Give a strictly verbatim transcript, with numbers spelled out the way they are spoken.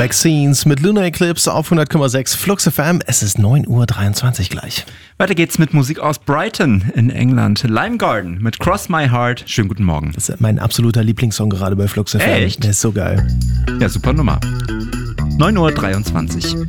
Vaccines mit Lunar Eclipse auf hundert Komma sechs Flux F M. Es ist neun Uhr dreiundzwanzig gleich. Weiter geht's mit Musik aus Brighton in England. Lime Garden mit Cross My Heart. Schönen guten Morgen. Das ist mein absoluter Lieblingssong gerade bei Flux F M. Echt? Der ist so geil. Ja, super Nummer. neun Uhr dreiundzwanzig.